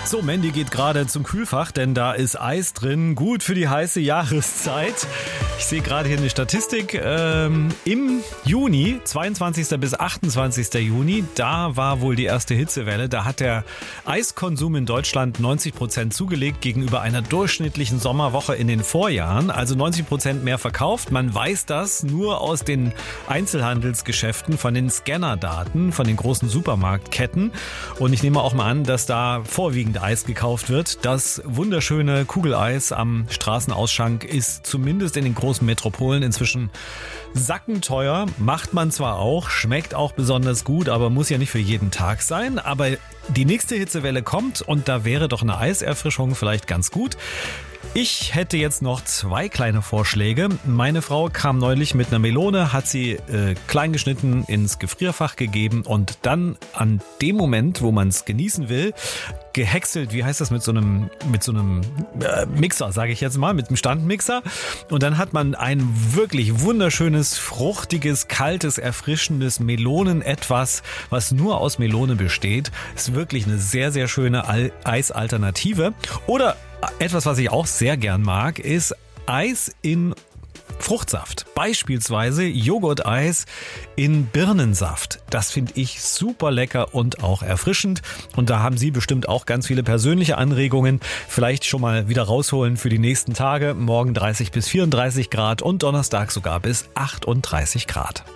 So, Mandy geht gerade zum Kühlfach, denn da ist Eis drin. Gut für die heiße Jahreszeit. Ich sehe gerade hier eine Statistik. Im Juni, 22. bis 28. Juni, da war wohl die erste Hitzewelle. Da hat der Eiskonsum in Deutschland 90% zugelegt gegenüber einer durchschnittlichen Sommerwoche in den Vorjahren. Also 90% mehr verkauft. Man weiß das nur aus den Einzelhandelsgeschäften, von den Scannerdaten, von den großen Supermarktketten. Und ich nehme auch mal an, dass da vorwiegend Eis gekauft wird. Das wunderschöne Kugeleis am Straßenausschank ist zumindest in den großen Metropolen inzwischen sackenteuer. Macht man zwar auch, schmeckt auch besonders gut, aber muss ja nicht für jeden Tag sein. Aber die nächste Hitzewelle kommt und da wäre doch eine Eiserfrischung vielleicht ganz gut. Ich hätte jetzt noch 2 kleine Vorschläge. Meine Frau kam neulich mit einer Melone, hat sie klein geschnitten ins Gefrierfach gegeben und dann an dem Moment, wo man es genießen will, gehäckselt, wie heißt das, mit so einem Mixer, sage ich jetzt mal, mit einem Standmixer. Und dann hat man ein wirklich wunderschönes, fruchtiges, kaltes, erfrischendes Melonen-Etwas, was nur aus Melone besteht. Ist wirklich eine sehr, sehr schöne Eisalternative. Oder etwas, was ich auch sehr gern mag, ist Eis in Fruchtsaft. Beispielsweise Joghurteis in Birnensaft. Das finde ich super lecker und auch erfrischend. Und da haben Sie bestimmt auch ganz viele persönliche Anregungen. Vielleicht schon mal wieder rausholen für die nächsten Tage. Morgen 30 bis 34 Grad und Donnerstag sogar bis 38 Grad.